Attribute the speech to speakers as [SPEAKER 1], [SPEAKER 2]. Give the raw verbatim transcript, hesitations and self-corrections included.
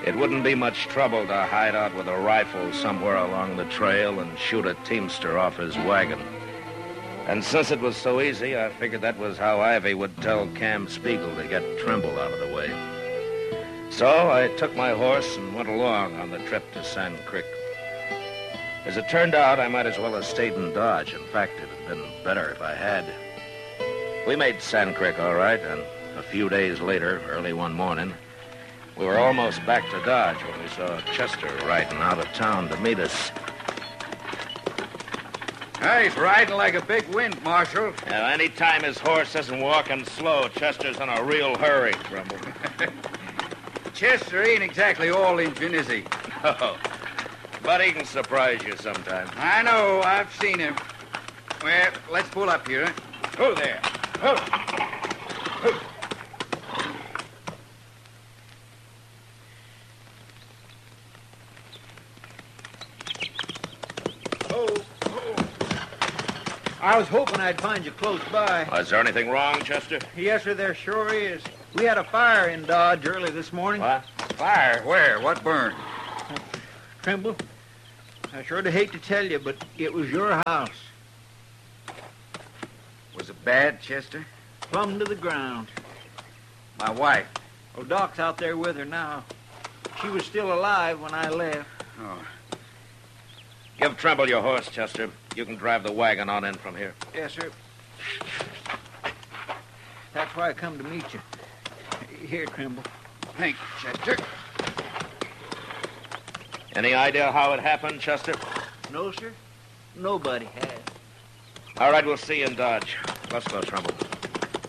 [SPEAKER 1] It wouldn't be much trouble to hide out with a rifle somewhere along the trail and shoot a teamster off his wagon. And since it was so easy, I figured that was how Ivy would tell Cam Spiegel to get Trimble out of the way. So I took my horse and went along on the trip to Sand Creek. As it turned out, I might as well have stayed in Dodge. In fact, it had been better if I had. We made Sand Creek all right, and a few days later, early one morning, we were almost back to Dodge when we saw Chester riding out of town to meet us.
[SPEAKER 2] Hey, he's riding like a big wind, Marshal.
[SPEAKER 1] Now, any time his horse isn't walking slow, Chester's in a real hurry, Trimble.
[SPEAKER 2] Chester ain't exactly all engine, is he?
[SPEAKER 1] No, but he can surprise you sometimes.
[SPEAKER 2] I know. I've seen him. Well, let's pull up here. Huh?
[SPEAKER 1] Oh, there. Oh. Oh.
[SPEAKER 3] I was hoping I'd find you close by.
[SPEAKER 1] Is there anything wrong, Chester?
[SPEAKER 3] Yes, sir, there sure is. We had a fire in Dodge early this morning.
[SPEAKER 1] What?
[SPEAKER 2] Fire? Where? What burned?
[SPEAKER 3] Trimble, I sure do hate to tell you, but it was your house.
[SPEAKER 2] Was it bad, Chester?
[SPEAKER 3] Plumb to the ground.
[SPEAKER 2] My wife.
[SPEAKER 3] Oh, Doc's out there with her now. She was still alive when I left.
[SPEAKER 2] Oh.
[SPEAKER 1] Give Trimble your horse, Chester. You can drive the wagon on in from here.
[SPEAKER 3] Yes, sir. That's why I come to meet you. Here, Trimble.
[SPEAKER 2] Thank you, Chester.
[SPEAKER 1] Any idea how it happened, Chester?
[SPEAKER 3] No, sir. Nobody has.
[SPEAKER 1] All right, we'll see you in Dodge. Let's go, Trimble.